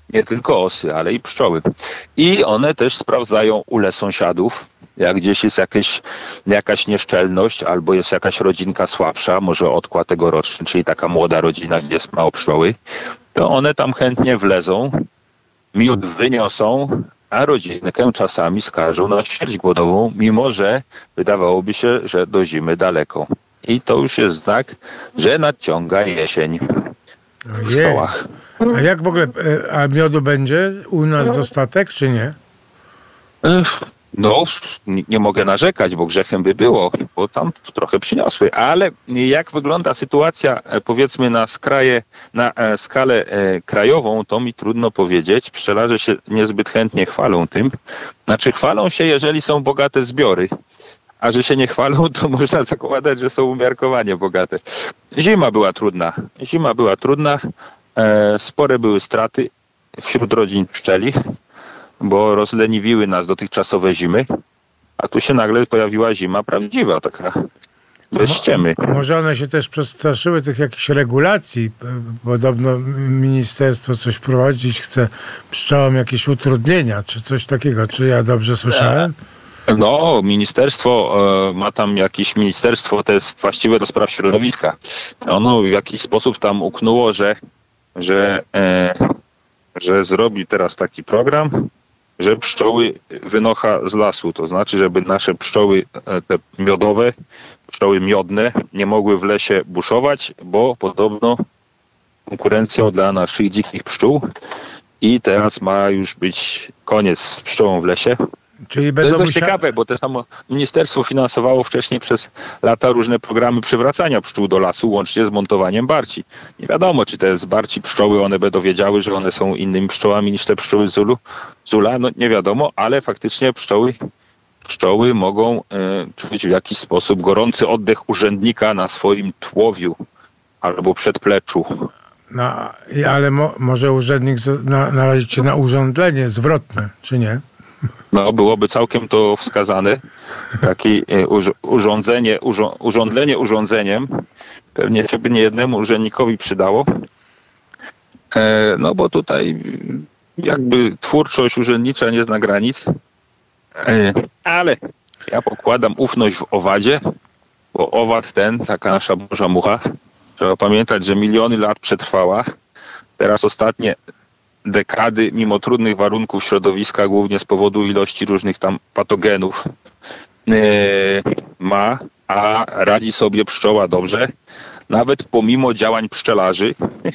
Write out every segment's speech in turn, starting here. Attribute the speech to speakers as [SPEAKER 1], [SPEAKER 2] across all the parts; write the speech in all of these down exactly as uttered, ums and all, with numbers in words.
[SPEAKER 1] Nie tylko osy, ale i pszczoły. I one też sprawdzają ule sąsiadów. Jak gdzieś jest jakieś, jakaś nieszczelność albo jest jakaś rodzinka słabsza, może odkład tegoroczny, czyli taka młoda rodzina, gdzie jest mało pszczoły, to one tam chętnie wlezą, miód wyniosą, a rodzinkę czasami skażą na śmierć głodową, mimo że wydawałoby się, że do zimy daleko. I to już jest znak, że nadciąga jesień w stołach.
[SPEAKER 2] A jak w ogóle, a miodu będzie u nas dostatek, czy nie?
[SPEAKER 1] No, nie, nie mogę narzekać, bo grzechem by było, bo tam trochę przyniosły. Ale jak wygląda sytuacja, powiedzmy, na, skraje, na skalę krajową, to mi trudno powiedzieć. Pszczelarze się niezbyt chętnie chwalą tym. Znaczy chwalą się, jeżeli są bogate zbiory. A że się nie chwalą, to można zakładać, że są umiarkowanie bogate. Zima była trudna. Zima była trudna. Spore były straty wśród rodzin pszczelich, bo rozleniwiły nas dotychczasowe zimy, a tu się nagle pojawiła zima prawdziwa, taka bez ściemy.
[SPEAKER 2] Może one się też przestraszyły tych jakichś regulacji. Podobno ministerstwo coś prowadzić chce pszczołom jakieś utrudnienia, czy coś takiego. Czy ja dobrze słyszałem?
[SPEAKER 1] No, ministerstwo e, ma tam jakieś ministerstwo, to jest właściwe do spraw środowiska. Ono w jakiś sposób tam uknęło, że, że, e, że zrobi teraz taki program, że pszczoły wynocha z lasu. To znaczy, żeby nasze pszczoły e, te miodowe, pszczoły miodne nie mogły w lesie buszować, bo podobno konkurencją dla naszych dzikich pszczół i teraz ma już być koniec z pszczołą w lesie.
[SPEAKER 2] Czyli
[SPEAKER 1] to jest dość
[SPEAKER 2] musiał...
[SPEAKER 1] ciekawe, bo to samo ministerstwo finansowało wcześniej przez lata różne programy przywracania pszczół do lasu, łącznie z montowaniem barci. Nie wiadomo, czy te z barci pszczoły, one będą wiedziały, że one są innymi pszczołami niż te pszczoły z Zulu, Zula, no nie wiadomo, ale faktycznie pszczoły, pszczoły mogą y, czuć w jakiś sposób gorący oddech urzędnika na swoim tłowiu albo przedpleczu.
[SPEAKER 2] No, ale mo, może urzędnik na, narazić się na urządzenie zwrotne, czy nie?
[SPEAKER 1] No, byłoby całkiem to wskazane. Takie urządzenie, urzo, urządlenie urządzeniem pewnie się by nie jednemu urzędnikowi przydało. E, no bo tutaj jakby twórczość urzędnicza nie zna granic. E, ale ja pokładam ufność w owadzie, bo owad ten, taka nasza boża mucha, trzeba pamiętać, że miliony lat przetrwała. Teraz ostatnie dekady, mimo trudnych warunków środowiska, głównie z powodu ilości różnych tam patogenów, yy, ma, a radzi sobie pszczoła dobrze, nawet pomimo działań pszczelarzy.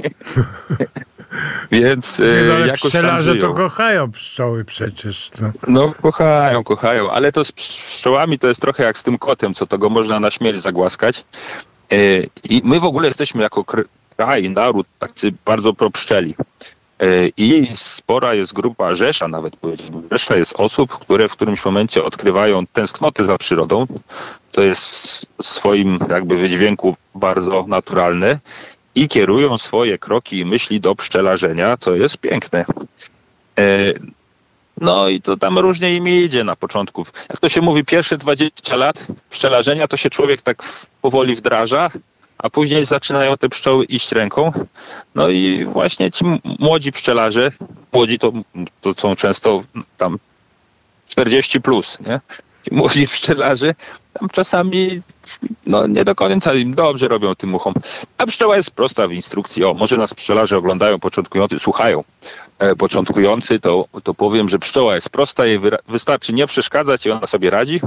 [SPEAKER 1] Więc yy,
[SPEAKER 2] nie, no, ale
[SPEAKER 1] jakoś
[SPEAKER 2] pszczelarze
[SPEAKER 1] tam
[SPEAKER 2] to kochają pszczoły przecież. No.
[SPEAKER 1] no kochają, kochają, ale to z pszczołami to jest trochę jak z tym kotem, co to go można na śmierć zagłaskać. Yy, I my w ogóle jesteśmy jako kraj, naród, tacy bardzo pro pszczeli. I spora jest grupa, rzesza nawet powiedziałbym, rzesza jest osób, które w którymś momencie odkrywają tęsknotę za przyrodą. To jest w swoim jakby wydźwięku bardzo naturalne i kierują swoje kroki i myśli do pszczelarzenia, co jest piękne. No i to tam różnie im idzie na początku. Jak to się mówi, pierwsze dwadzieścia lat pszczelarzenia to się człowiek tak powoli wdraża, a później zaczynają te pszczoły iść ręką. No i właśnie ci młodzi pszczelarze, młodzi to, to są często tam czterdzieści plus, nie? Ci młodzi pszczelarze tam czasami no nie do końca im dobrze robią tym muchom. A pszczoła jest prosta w instrukcji. O, może nas pszczelarze oglądają początkujący, słuchają. E, początkujący, to, to powiem, że pszczoła jest prosta, jej wyra- wystarczy nie przeszkadzać i ona sobie radzi.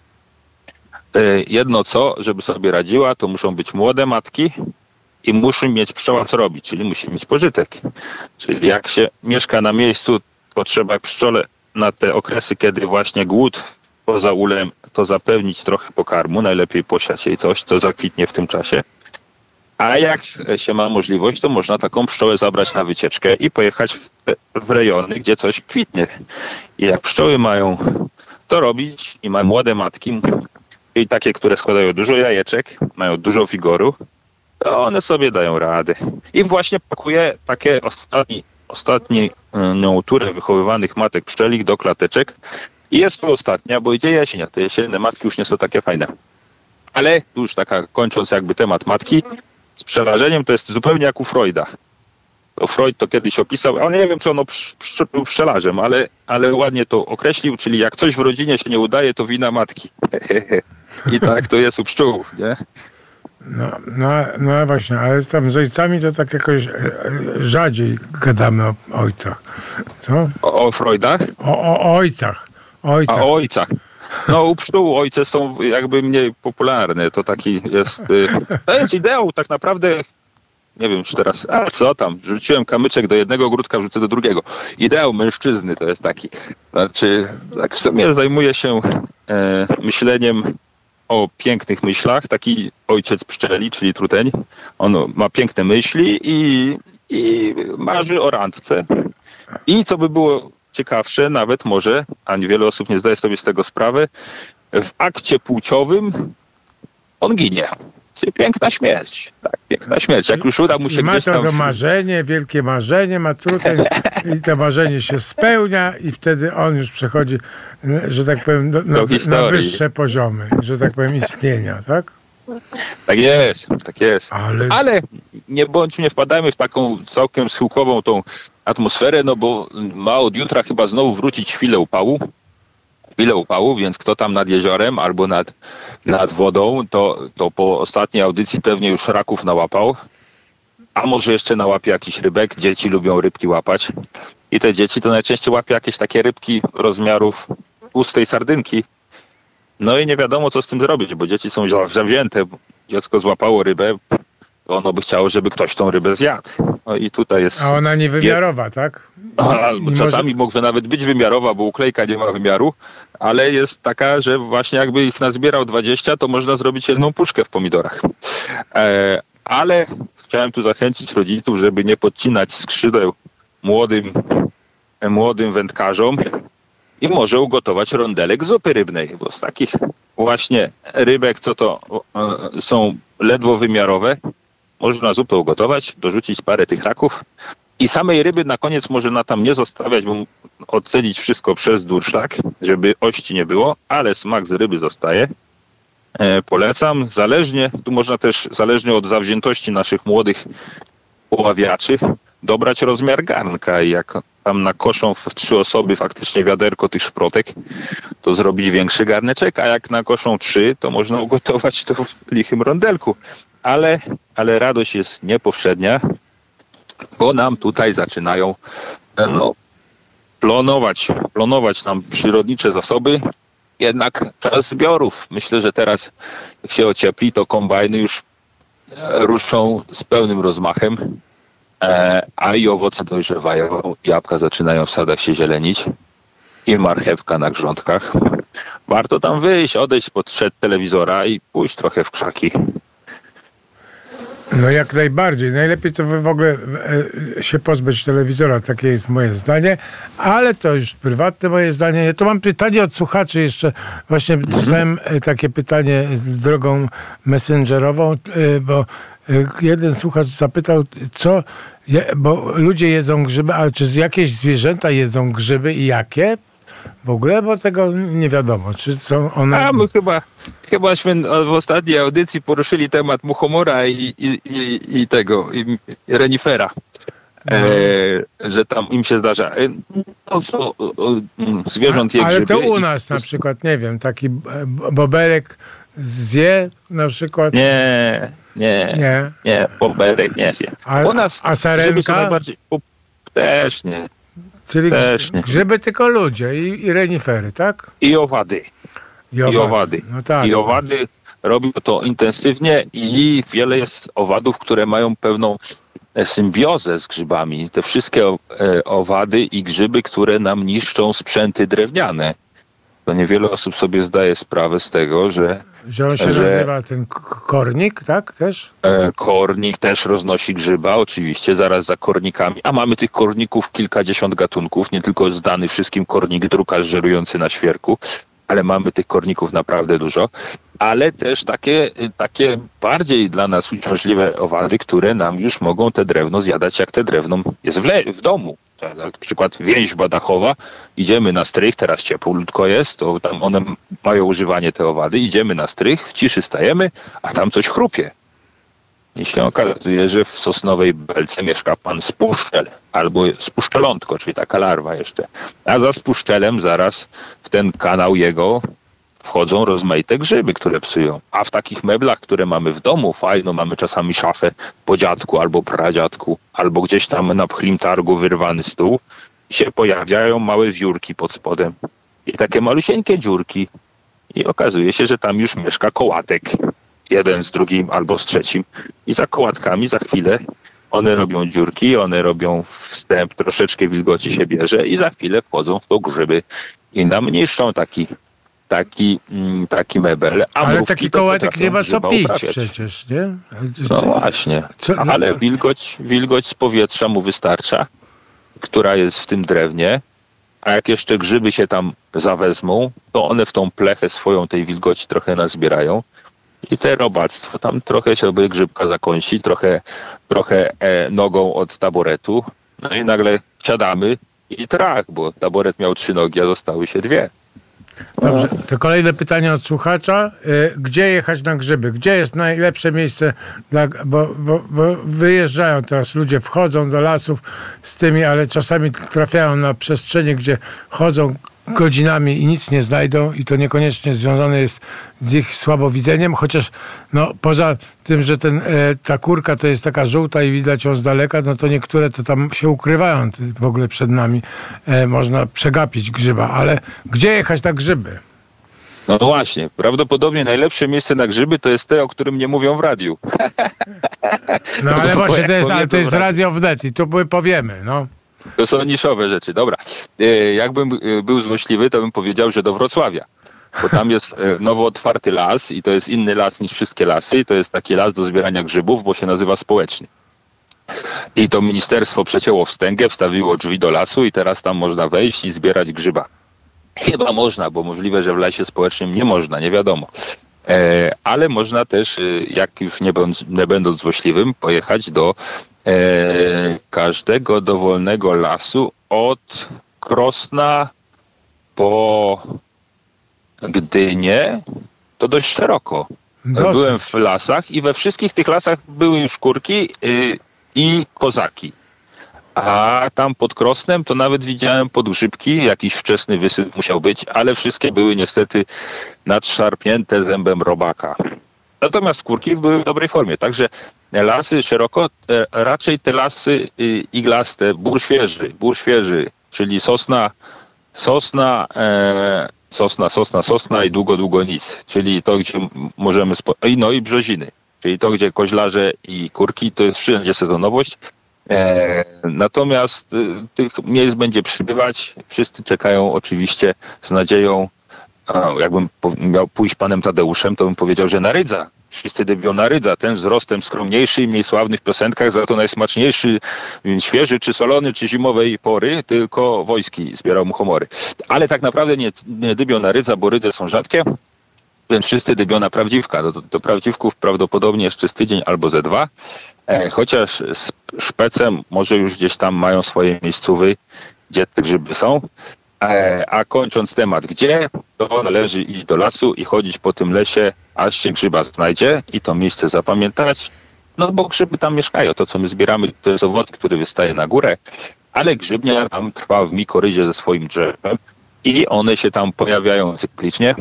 [SPEAKER 1] Jedno co, żeby sobie radziła, to muszą być młode matki i musi mieć pszczoła co robić, czyli musi mieć pożytek. Czyli jak się mieszka na miejscu, to trzeba pszczole na te okresy, kiedy właśnie głód poza ulem, to zapewnić trochę pokarmu, najlepiej posiać jej coś, co zakwitnie w tym czasie. A jak się ma możliwość, to można taką pszczołę zabrać na wycieczkę i pojechać w, w rejony, gdzie coś kwitnie. I jak pszczoły mają to robić i mają młode matki, i takie, które składają dużo jajeczek, mają dużo wigoru, to one sobie dają radę. I właśnie pakuję takie ostatni, ostatnią turę wychowywanych matek pszczelich do klateczek. I jest to ostatnia, bo idzie jesień, a te jesienne matki już nie są takie fajne. Ale już taka, kończąc jakby temat matki, z pszczelarzeniem to jest zupełnie jak u Freuda. To Freud to kiedyś opisał, a nie wiem, czy on był pszczelarzem, ale, ale ładnie to określił, czyli jak coś w rodzinie się nie udaje, to wina matki. I tak to jest u pszczół, nie?
[SPEAKER 2] No, no, no właśnie, ale tam z ojcami to tak jakoś rzadziej gadamy o ojcach. Co?
[SPEAKER 1] O, o Freudach?
[SPEAKER 2] O, o ojcach. Ojcach.
[SPEAKER 1] A o ojcach. No u pszczół ojce są jakby mniej popularne. To taki jest... To jest ideał tak naprawdę... Nie wiem, czy teraz... A co tam? Rzuciłem kamyczek do jednego ogródka, wrzucę do drugiego. Ideał mężczyzny to jest taki. Znaczy, tak w sumie zajmuje się e, myśleniem o pięknych myślach. Taki ojciec pszczeli, czyli truteń. On ma piękne myśli i, i marzy o randce. I co by było ciekawsze, nawet może, a niewiele osób nie zdaje sobie z tego sprawy, w akcie płciowym on ginie. Czyli piękna śmierć. Tak, piękna śmierć. Jak już uda mu się
[SPEAKER 2] ma
[SPEAKER 1] gdzieś
[SPEAKER 2] to
[SPEAKER 1] tam...
[SPEAKER 2] to marzenie, wielkie marzenie, ma truteń i to marzenie się spełnia i wtedy on już przechodzi, że tak powiem, do, na, na wyższe poziomy, że tak powiem, istnienia, tak?
[SPEAKER 1] Tak jest, tak jest.
[SPEAKER 2] Ale,
[SPEAKER 1] Ale nie bądźmy, nie wpadajmy w taką całkiem schyłkową tą atmosferę, no bo ma od jutra chyba znowu wrócić chwilę upału. Chwilę upału, więc kto tam nad jeziorem albo nad, nad wodą, to, to po ostatniej audycji pewnie już raków nałapał. A może jeszcze nałapie jakiś rybek. Dzieci lubią rybki łapać. I te dzieci to najczęściej łapie jakieś takie rybki rozmiarów tłustej sardynki. No i nie wiadomo, co z tym zrobić, bo dzieci są zawzięte. Dziecko złapało rybę, to ono by chciało, żeby ktoś tą rybę zjadł. No i tutaj jest...
[SPEAKER 2] A ona niewymiarowa, je... tak?
[SPEAKER 1] Albo czasami może... może nawet być wymiarowa, bo uklejka nie ma wymiaru, ale jest taka, że właśnie jakby ich nazbierał dwadzieścia, to można zrobić jedną puszkę w pomidorach. E, ale chciałem tu zachęcić rodziców, żeby nie podcinać skrzydeł młodym, młodym wędkarzom i może ugotować rondelek zupy rybnej, bo z takich właśnie rybek, co to e, są ledwo wymiarowe, można zupę ugotować, dorzucić parę tych raków i samej ryby na koniec można tam nie zostawiać, bo odcedzić wszystko przez durszlak, żeby ości nie było, ale smak z ryby zostaje. E, polecam. Zależnie, tu można też, zależnie od zawziętości naszych młodych poławiaczy, dobrać rozmiar garnka i jak tam nakoszą w trzy osoby faktycznie wiaderko tych szprotek, to zrobić większy garneczek, a jak nakoszą trzy, to można ugotować to w lichym rondelku. Ale, ale radość jest niepowszednia, bo nam tutaj zaczynają no, plonować, plonować nam przyrodnicze zasoby. Jednak czas zbiorów. Myślę, że teraz jak się ociepli, to kombajny już ruszą z pełnym rozmachem, a i owoce dojrzewają, jabłka zaczynają w sadach się zielenić i marchewka na grządkach. Warto tam wyjść, odejść spod telewizora i pójść trochę w krzaki.
[SPEAKER 2] No jak najbardziej. Najlepiej to w ogóle się pozbyć telewizora, takie jest moje zdanie, ale to już prywatne moje zdanie. Ja tu mam pytanie od słuchaczy jeszcze. Właśnie dostałem takie pytanie z drogą messengerową, bo jeden słuchacz zapytał, co, bo ludzie jedzą grzyby, ale czy jakieś zwierzęta jedzą grzyby i jakie? W ogóle, bo tego nie wiadomo, czy są one...
[SPEAKER 1] A, my chyba, chybaśmy w ostatniej audycji poruszyli temat muchomora i, i, i, i tego, i renifera, no. e, że tam im się zdarza. E, no, co, zwierząt je
[SPEAKER 2] Ale
[SPEAKER 1] grzyby.
[SPEAKER 2] to u nas i... na przykład, nie wiem, taki boberek zje na przykład?
[SPEAKER 1] Nie, nie, nie, nie boberek nie zje.
[SPEAKER 2] A,
[SPEAKER 1] u nas
[SPEAKER 2] a sarenka?
[SPEAKER 1] Najbardziej... Też nie.
[SPEAKER 2] Czyli Też nie. grzyby tylko ludzie i, i renifery, tak?
[SPEAKER 1] I owady.
[SPEAKER 2] I owady.
[SPEAKER 1] I owady. No tak. I owady robią to intensywnie i wiele jest owadów, które mają pewną symbiozę z grzybami. Te wszystkie owady i grzyby, które nam niszczą sprzęty drewniane. To niewiele osób sobie zdaje sprawę z tego, że...
[SPEAKER 2] Że on się że, nazywa ten kornik, tak? Też?
[SPEAKER 1] E, kornik też roznosi grzyba, oczywiście, zaraz za kornikami. A mamy tych korników kilkadziesiąt gatunków, nie tylko zdany wszystkim kornik drukarz żerujący na świerku, ale mamy tych korników naprawdę dużo. Ale też takie, takie bardziej dla nas uciążliwe owady, które nam już mogą te drewno zjadać, jak te drewno jest w, le- w domu. Na przykład więźba dachowa, idziemy na strych, teraz cieplutko jest, to tam one mają używanie te owady, idziemy na strych, w ciszy stajemy, a tam coś chrupie. I się okazuje, że w sosnowej belce mieszka pan spuszczel, albo spuszczelątko, czyli taka larwa jeszcze. A za spuszczelem zaraz w ten kanał jego wchodzą rozmaite grzyby, które psują. A w takich meblach, które mamy w domu, fajno, mamy czasami szafę po dziadku albo pradziadku, albo gdzieś tam na pchlim targu wyrwany stół, się pojawiają małe wiórki pod spodem. I takie malusieńkie dziurki. I okazuje się, że tam już mieszka kołatek. Jeden z drugim albo z trzecim. I za kołatkami za chwilę one robią dziurki, one robią wstęp, troszeczkę wilgoci się bierze i za chwilę wchodzą w to grzyby. I nam niszczą taki taki, taki mebel. A
[SPEAKER 2] ale taki kołatek nie ma co pić
[SPEAKER 1] uprawiać.
[SPEAKER 2] Przecież, nie?
[SPEAKER 1] No właśnie. Co? Ale wilgoć, wilgoć z powietrza mu wystarcza, która jest w tym drewnie, a jak jeszcze grzyby się tam zawezmą, to one w tą plechę swoją tej wilgoci trochę nazbierają i te robactwo tam trochę się by grzybka zakąsi, trochę, trochę e, nogą od taboretu, no i nagle siadamy i trach, bo taboret miał trzy nogi, a zostały się dwie.
[SPEAKER 2] Dobrze, to kolejne pytanie od słuchacza. Gdzie jechać na grzyby? Gdzie jest najlepsze miejsce? Dla, bo, bo, bo wyjeżdżają teraz ludzie, wchodzą do lasów z tymi, ale czasami trafiają na przestrzenie, gdzie chodzą godzinami i nic nie znajdą i to niekoniecznie związane jest z ich słabowidzeniem, chociaż no, poza tym, że ten, e, ta kurka to jest taka żółta i widać ją z daleka, no to niektóre to tam się ukrywają w ogóle przed nami. E, można przegapić grzyba, ale gdzie jechać na grzyby?
[SPEAKER 1] No właśnie, prawdopodobnie najlepsze miejsce na grzyby to jest te, o którym nie mówią w radiu.
[SPEAKER 2] No ale właśnie to jest, ale to jest Radio Wnet i tu powiemy, no.
[SPEAKER 1] To są niszowe rzeczy. Dobra. Jakbym był złośliwy, to bym powiedział, że do Wrocławia. Bo tam jest nowo otwarty las i to jest inny las niż wszystkie lasy. I to jest taki las do zbierania grzybów, bo się nazywa społeczny. I to ministerstwo przecięło wstęgę, wstawiło drzwi do lasu i teraz tam można wejść i zbierać grzyba. Chyba można, bo możliwe, że w lesie społecznym nie można, nie wiadomo. E, ale można też, jak już nie, będąc, nie będąc złośliwym, pojechać do e, każdego dowolnego lasu od Krosna po Gdynię, to dość szeroko. Dosyć. Byłem w lasach i we wszystkich tych lasach były już kurki y, i kozaki. A tam pod Krosnem to nawet widziałem podgrzybki, jakiś wczesny wysyp musiał być, ale wszystkie były niestety nadszarpnięte zębem robaka. Natomiast kurki były w dobrej formie, także lasy szeroko, raczej te lasy iglaste, bór świeży, bór świeży, czyli sosna, sosna, e, sosna, sosna, sosna i długo, długo nic, czyli to, gdzie możemy, spo... no i brzoziny, czyli to, gdzie koźlarze i kurki, to jest wszędzie sezonowość. E, natomiast y, tych miejsc będzie przybywać. Wszyscy czekają oczywiście z nadzieją, a, jakbym po, miał pójść panem Tadeuszem, to bym powiedział, że na rydza. Wszyscy dybią na rydza. Ten wzrostem skromniejszy i mniej sławny w piosenkach, za to najsmaczniejszy, świeży czy solony, czy zimowej pory, tylko wojski zbierał muchomory. Ale tak naprawdę nie, nie dybią na rydza, bo rydze są rzadkie, więc wszyscy dybią na prawdziwka. Do, do prawdziwków prawdopodobnie jeszcze z tydzień albo ze dwa. Chociaż z szpecem może już gdzieś tam mają swoje miejscówy, gdzie te grzyby są. A kończąc temat, gdzie, to należy iść do lasu i chodzić po tym lesie, aż się grzyba znajdzie i to miejsce zapamiętać. No bo grzyby tam mieszkają. To, co my zbieramy, to jest owoc, który wystaje na górę, ale grzybnia tam trwa w mikoryzie ze swoim drzewem i one się tam pojawiają cyklicznie,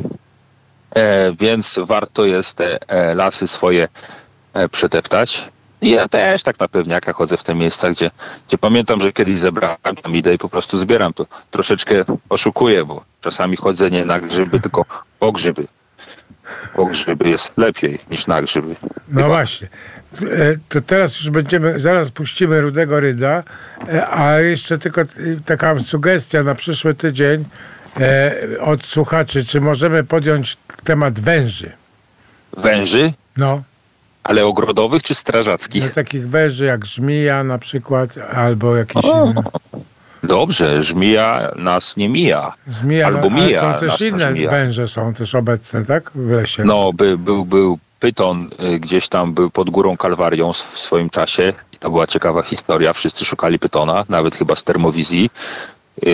[SPEAKER 1] więc warto jest te lasy swoje przeteptać. I ja też tak na pewniaka chodzę w te miejsca, gdzie, gdzie pamiętam, że kiedyś zebrałem, tam idę i po prostu zbieram. To troszeczkę oszukuję, bo czasami chodzę nie na grzyby, tylko po grzyby. Po grzyby jest lepiej niż na grzyby.
[SPEAKER 2] No właśnie. To teraz już będziemy, zaraz puścimy Rudego Rydza, a jeszcze tylko taka sugestia na przyszły tydzień od słuchaczy. Czy możemy podjąć temat węży?
[SPEAKER 1] Węży?
[SPEAKER 2] No.
[SPEAKER 1] Ale ogrodowych czy strażackich?
[SPEAKER 2] No, takich węży jak żmija na przykład, albo jakiś
[SPEAKER 1] o,
[SPEAKER 2] inny.
[SPEAKER 1] Dobrze, żmija nas nie mija.
[SPEAKER 2] Żmija,
[SPEAKER 1] albo
[SPEAKER 2] no,
[SPEAKER 1] mija.
[SPEAKER 2] Są też inne węże, są też obecne, tak? W lesie.
[SPEAKER 1] No, by, był, był pyton, gdzieś tam był pod górą Kalwarią w swoim czasie i to była ciekawa historia. Wszyscy szukali pytona, nawet chyba z termowizji.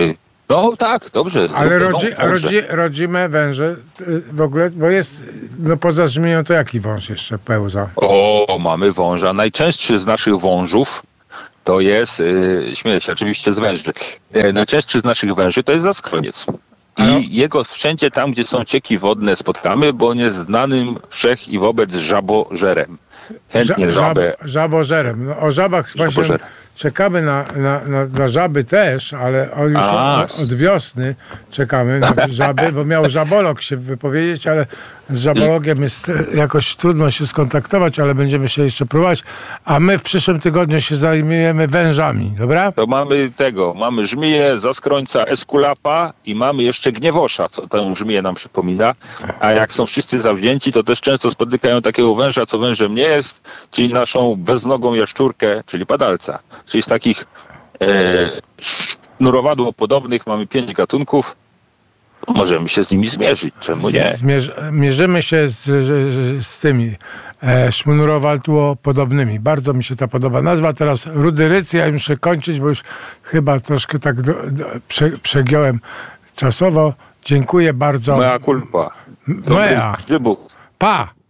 [SPEAKER 1] No tak, dobrze.
[SPEAKER 2] Ale
[SPEAKER 1] No,
[SPEAKER 2] rodzi,
[SPEAKER 1] dobrze.
[SPEAKER 2] rodzi, rodzime węże y, w ogóle, bo jest, no poza żmiją to jaki wąż jeszcze pełza?
[SPEAKER 1] O, mamy wąża. Najczęstszy z naszych wążów to jest, yy, śmieję się oczywiście z węży, yy, najczęstszy z naszych węży to jest zaskroniec. I
[SPEAKER 2] Ale-
[SPEAKER 1] jego wszędzie tam, gdzie są cieki wodne spotkamy, bo on jest znanym wszech i wobec żabożerem. Chętnie żabę.
[SPEAKER 2] Żabożerem. No, o żabach właśnie
[SPEAKER 1] Żabożer.
[SPEAKER 2] czekamy na, na, na, na żaby też, ale o, już
[SPEAKER 1] A.
[SPEAKER 2] od, od wiosny czekamy na żaby, bo miał żabolog się wypowiedzieć, ale z żabologiem jest e, jakoś trudno się skontaktować, ale będziemy się jeszcze próbować. A my w przyszłym tygodniu się zajmujemy wężami, dobra?
[SPEAKER 1] To mamy tego, mamy żmiję, zaskrońca, eskulapa i mamy jeszcze gniewosza, co tę żmiję nam przypomina. A jak są wszyscy zawzięci, to też często spotykają takiego węża, co wężem nie jest, czyli naszą beznogą jaszczurkę, czyli padalca. Czyli z takich e, sznurowadłopodobnych mamy pięć gatunków. Możemy się z nimi zmierzyć, czemu nie?
[SPEAKER 2] Zmierz, mierzymy się z, z, z tymi e, szmurowadłopodobnymi. Bardzo mi się ta podoba nazwa. Teraz rudy ryc, ja muszę kończyć, bo już chyba troszkę tak do, do, prze, przegiąłem czasowo. Dziękuję bardzo.
[SPEAKER 1] Moja kulpa.
[SPEAKER 2] Moja.
[SPEAKER 1] Grzybów.
[SPEAKER 2] Pa!